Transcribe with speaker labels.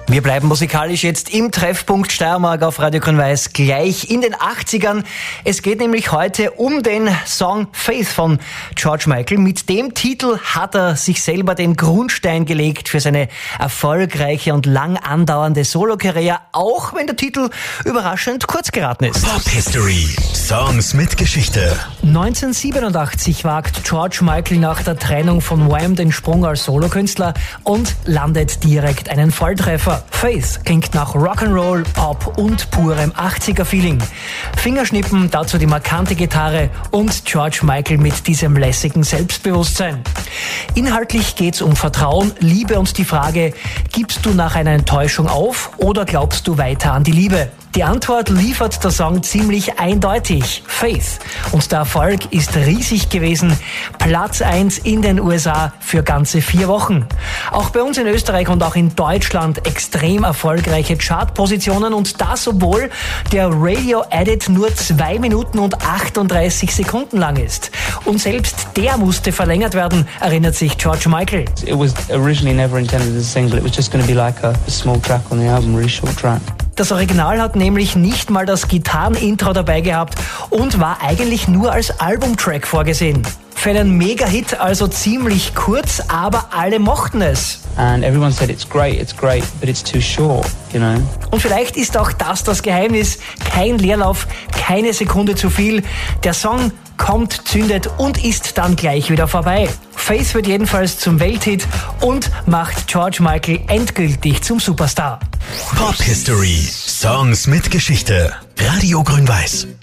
Speaker 1: Wir bleiben musikalisch jetzt im Treffpunkt Steiermark auf Radio Grün-Weiß gleich in den 80ern. Es geht nämlich heute um den Song Faith von George Michael. Mit dem Titel hat er sich selber den Grundstein gelegt für seine erfolgreiche und lang andauernde Solokarriere, auch wenn der Titel überraschend kurz geraten ist.
Speaker 2: Pop History. Songs mit Geschichte.
Speaker 1: 1987 wagt George Michael nach der Trennung von Wham den Sprung als Solokünstler und landet direkt einen Volltreffer. Faith klingt nach Rock'n'Roll, Pop und purem 80er-Feeling. Fingerschnippen, dazu die markante Gitarre und George Michael mit diesem lässigen Selbstbewusstsein. Inhaltlich geht's um Vertrauen, Liebe und die Frage, gibst du nach einer Enttäuschung auf oder glaubst du weiter an die Liebe? Die Antwort liefert der Song ziemlich eindeutig. Faith. Und der Erfolg ist riesig gewesen. Platz 1 in den USA für ganze 4 Wochen. Auch bei uns in Österreich und auch in Deutschland extrem erfolgreiche Chartpositionen und das, obwohl der Radio-Edit nur 2 Minuten und 38 Sekunden lang ist. Und selbst der musste verlängert werden, erinnert sich George Michael.
Speaker 3: It was originally never intended as a single. It was just going to be like a small track on the album, a really short track.
Speaker 1: Das Original hat nämlich nicht mal das Gitarrenintro dabei gehabt und war eigentlich nur als Albumtrack vorgesehen. Für einen Mega-Hit also ziemlich kurz, aber alle mochten es.
Speaker 3: And everyone said it's great, but it's too short, you know.
Speaker 1: Und vielleicht ist auch das Geheimnis. Kein Leerlauf, keine Sekunde zu viel. Der Song kommt, zündet und ist dann gleich wieder vorbei. Faith wird jedenfalls zum Welthit und macht George Michael endgültig zum Superstar.
Speaker 2: Pop History. Songs mit Geschichte. Radio Grün-Weiß.